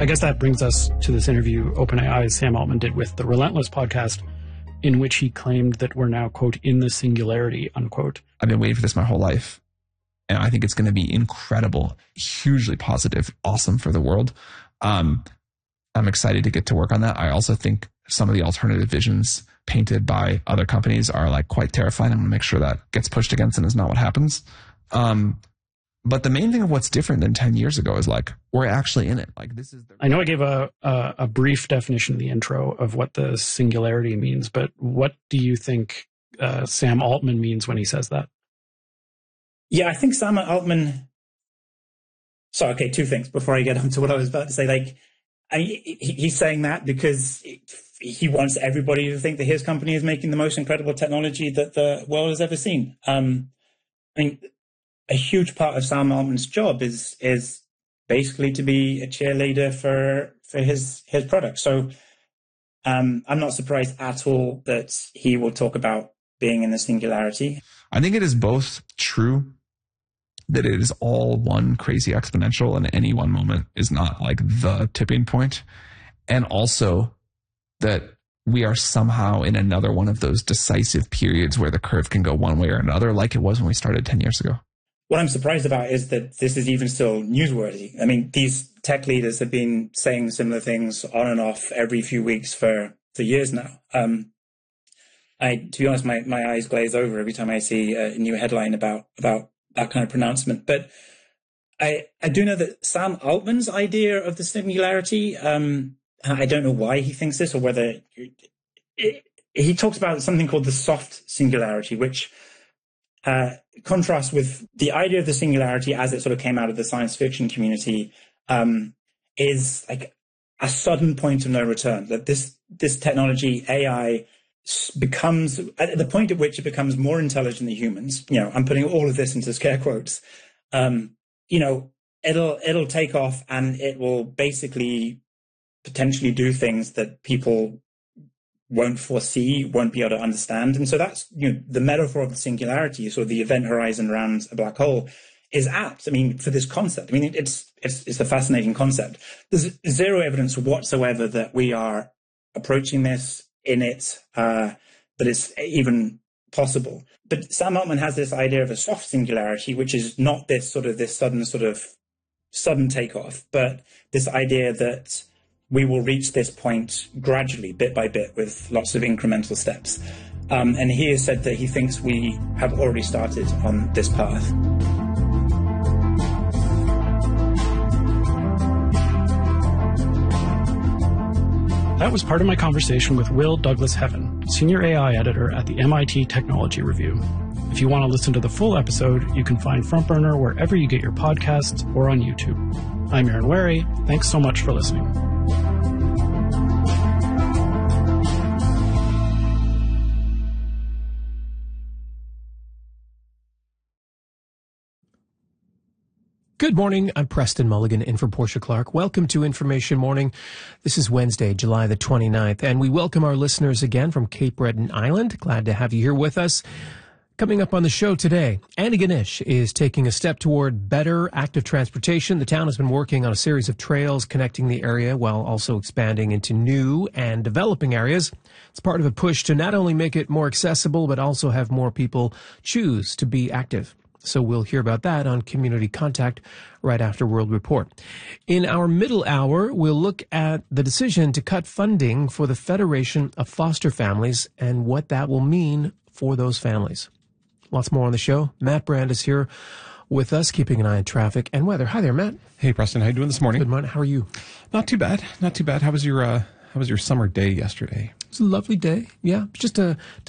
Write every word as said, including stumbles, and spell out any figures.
guess that brings us to this interview OpenAI's Sam Altman did with the Relentless podcast, in which he claimed that we're now, quote, in the singularity, unquote. I've been waiting for this my whole life. And I think it's going to be incredible, hugely positive, awesome for the world. Um, I'm excited to get to work on that. I also think some of the alternative visions painted by other companies are like quite terrifying. I'm going to make sure that gets pushed against and is not what happens. Um, but the main thing of what's different than ten years ago is like, we're actually in it. Like this is. The- I know I gave a, a, a brief definition in the intro of what the singularity means, but what do you think uh, Sam Altman means when he says that? Yeah, I think Sam Altman. So, okay, two things before I get on to what I was about to say. Like, I mean, he, he's saying that because he wants everybody to think that his company is making the most incredible technology that the world has ever seen. Um, I mean, a huge part of Sam Altman's job is is basically to be a cheerleader for for his his product. So, um, I'm not surprised at all that he will talk about being in the singularity. I think it is both true that it is all one crazy exponential and any one moment is not like the tipping point. And also that we are somehow in another one of those decisive periods where the curve can go one way or another, like it was when we started ten years ago. What I'm surprised about is that this is even still newsworthy. I mean, these tech leaders have been saying similar things on and off every few weeks for, for years now. Um, I, to be honest, my, my eyes glaze over every time I see a new headline about, about that kind of pronouncement. But I, I do know that Sam Altman's idea of the singularity, um, I don't know why he thinks this or whether it, he talks about something called the soft singularity, which uh, contrasts with the idea of the singularity as it sort of came out of the science fiction community, um, is like a sudden point of no return. That this, this technology, A I, becomes at the point at which it becomes more intelligent than humans. You know, I'm putting all of this into scare quotes. Um, you know, it'll it'll take off and it will basically potentially do things that people won't foresee, won't be able to understand. And so that's, you know, the metaphor of the singularity, sort of the event horizon around a black hole, is apt. I mean, for this concept. I mean, it's it's it's a fascinating concept. There's zero evidence whatsoever that we are approaching this in it, uh, that it's even possible. But Sam Altman has this idea of a soft singularity, which is not this sort of this sudden sort of sudden takeoff, but this idea that we will reach this point gradually, bit by bit, with lots of incremental steps. Um, and he has said that he thinks we have already started on this path. That was part of my conversation with Will Douglas Heaven, Senior A I Editor at the M I T Technology Review. If you want to listen to the full episode, you can find Front Burner wherever you get your podcasts or on YouTube. I'm Aaron Wary. Thanks so much for listening. Good morning. I'm Preston Mulligan in for Portia Clark. Welcome to Information Morning. This is Wednesday, July the twenty-ninth, and we welcome our listeners again from Cape Breton Island. Glad to have you here with us. Coming up on the show today, Antigonish is taking a step toward better active transportation. The town has been working on a series of trails connecting the area while also expanding into new and developing areas. It's part of a push to not only make it more accessible, but also have more people choose to be active. So we'll hear about that on Community Contact right after World Report. In our middle hour, we'll look at the decision to cut funding for the Federation of Foster Families and what that will mean for those families. Lots more on the show. Matt Brand is here with us, keeping an eye on traffic and weather. Hi there, Matt. Hey, Preston. How you doing this morning? Good morning. How are you? Not too bad. Not too bad. How was your uh, How was your summer day yesterday? It was a lovely day. Yeah, just a